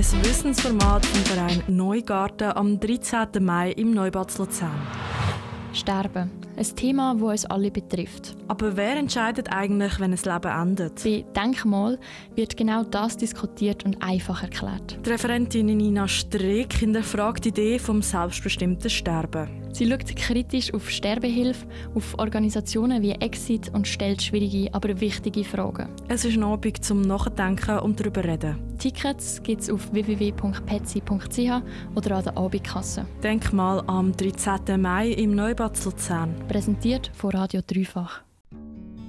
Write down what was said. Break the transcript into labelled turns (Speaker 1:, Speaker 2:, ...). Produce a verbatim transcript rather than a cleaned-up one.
Speaker 1: Wissensformat vom Verein Neugarten am dreizehnten Mai im Neubad Luzern.
Speaker 2: Sterben. Ein Thema, das uns alle betrifft.
Speaker 1: Aber wer entscheidet eigentlich, wenn ein Leben endet?
Speaker 2: Bei Denkmal wird genau das diskutiert und einfach erklärt.
Speaker 1: Die Referentin Nina Streeck hinterfragt die Idee vom selbstbestimmten Sterben.
Speaker 2: Sie schaut kritisch auf Sterbehilfe, auf Organisationen wie Exit und stellt schwierige, aber wichtige Fragen.
Speaker 1: Es ist ein Abend zum Nachdenken und darüber reden.
Speaker 2: Tickets gibt es auf w w w punkt petzi punkt c h oder an der Abendkasse.
Speaker 1: Denkmal am dreizehnten Mai im Neubad Luzern.
Speaker 2: Präsentiert von Radio Dreifach.